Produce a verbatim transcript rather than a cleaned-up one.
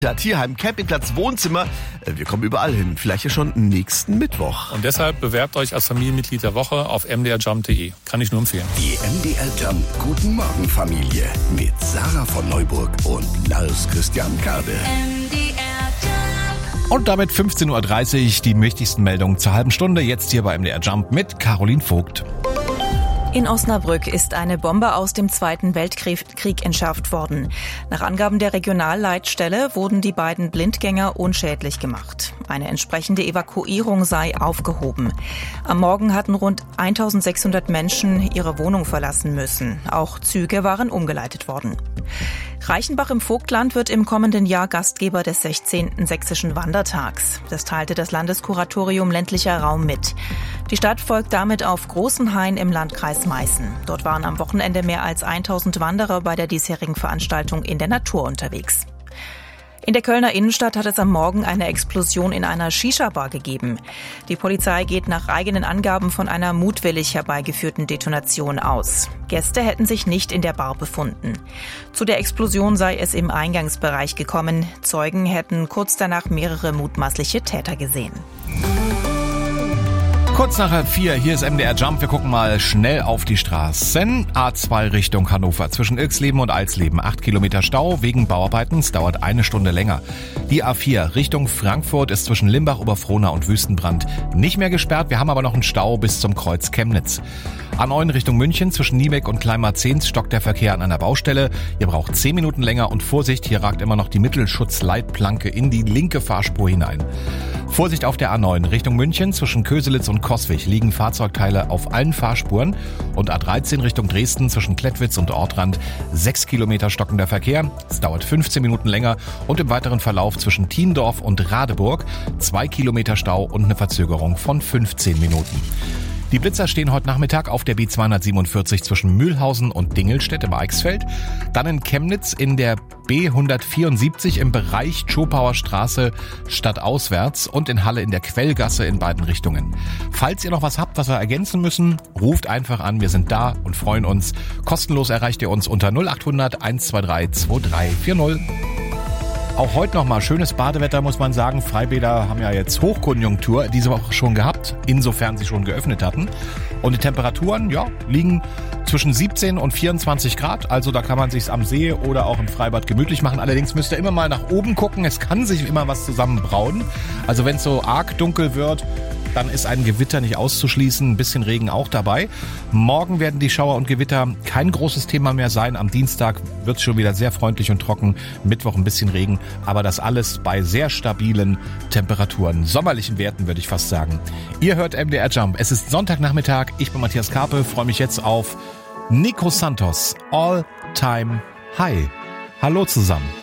Ja, Tierheim, Campingplatz, Wohnzimmer. Wir kommen überall hin. Vielleicht ja schon nächsten Mittwoch. Und deshalb bewerbt euch als Familienmitglied der Woche auf m d r jump punkt d e. Kann ich nur empfehlen. Die M D R Jump Guten Morgen Familie mit Sarah von Neuburg und Lars Christian Kade. Und damit fünfzehn Uhr dreißig die wichtigsten Meldungen zur halben Stunde. Jetzt hier bei M D R Jump mit Caroline Vogt. In Osnabrück ist eine Bombe aus dem Zweiten Weltkrieg entschärft worden. Nach Angaben der Regionalleitstelle wurden die beiden Blindgänger unschädlich gemacht. Eine entsprechende Evakuierung sei aufgehoben. Am Morgen hatten rund eintausendsechshundert Menschen ihre Wohnung verlassen müssen. Auch Züge waren umgeleitet worden. Reichenbach im Vogtland wird im kommenden Jahr Gastgeber des sechzehnten Sächsischen Wandertags. Das teilte das Landeskuratorium ländlicher Raum mit. Die Stadt folgt damit auf Großenhain im Landkreis Meißen. Dort waren am Wochenende mehr als tausend Wanderer bei der diesjährigen Veranstaltung in der Natur unterwegs. In der Kölner Innenstadt hat es am Morgen eine Explosion in einer Shisha-Bar gegeben. Die Polizei geht nach eigenen Angaben von einer mutwillig herbeigeführten Detonation aus. Gäste hätten sich nicht in der Bar befunden. Zu der Explosion sei es im Eingangsbereich gekommen. Zeugen hätten kurz danach mehrere mutmaßliche Täter gesehen. Kurz nach halb vier, hier ist M D R Jump. Wir gucken mal schnell auf die Straßen. A zwei Richtung Hannover zwischen Ilksleben und Alsleben. Acht Kilometer Stau wegen Bauarbeiten. Es dauert eine Stunde länger. Die A vier Richtung Frankfurt ist zwischen Limbach, Oberfrohna und Wüstenbrand nicht mehr gesperrt. Wir haben aber noch einen Stau bis zum Kreuz Chemnitz. A neun Richtung München zwischen Niebeck und Kleinmarzehns stockt der Verkehr an einer Baustelle. Ihr braucht zehn Minuten länger und Vorsicht, hier ragt immer noch die Mittelschutzleitplanke in die linke Fahrspur hinein. Vorsicht auf der A neun Richtung München zwischen Köselitz und Coswig liegen Fahrzeugteile auf allen Fahrspuren und A dreizehn Richtung Dresden zwischen Klettwitz und Ortrand sechs Kilometer stockender Verkehr. Es dauert fünfzehn Minuten länger und im weiteren Verlauf zwischen Thiendorf und Radeburg zwei Kilometer Stau und eine Verzögerung von fünfzehn Minuten. Die Blitzer stehen heute Nachmittag auf der B zweihundertsiebenundvierzig zwischen Mühlhausen und Dingelstedt im Eichsfeld. Dann in Chemnitz in der B hundertvierundsiebzig im Bereich Schopauer Straße stadtauswärts und in Halle in der Quellgasse in beiden Richtungen. Falls ihr noch was habt, was wir ergänzen müssen, ruft einfach an. Wir sind da und freuen uns. Kostenlos erreicht ihr uns unter null acht hundert eins zwei drei zwei drei vier null. Auch heute nochmal schönes Badewetter, muss man sagen. Freibäder haben ja jetzt Hochkonjunktur diese Woche schon gehabt, insofern sie schon geöffnet hatten. Und die Temperaturen, ja, liegen zwischen siebzehn und vierundzwanzig Grad. Also da kann man sich's am See oder auch im Freibad gemütlich machen. Allerdings müsst ihr immer mal nach oben gucken. Es kann sich immer was zusammenbrauen. Also wenn es so arg dunkel wird, dann ist ein Gewitter nicht auszuschließen, ein bisschen Regen auch dabei. Morgen werden die Schauer und Gewitter kein großes Thema mehr sein. Am Dienstag wird es schon wieder sehr freundlich und trocken. Mittwoch ein bisschen Regen, aber das alles bei sehr stabilen Temperaturen, sommerlichen Werten würde ich fast sagen. Ihr hört M D R Jump. Es ist Sonntagnachmittag. Ich bin Matthias Karpe, freue mich jetzt auf Nico Santos, All Time High. Hallo zusammen.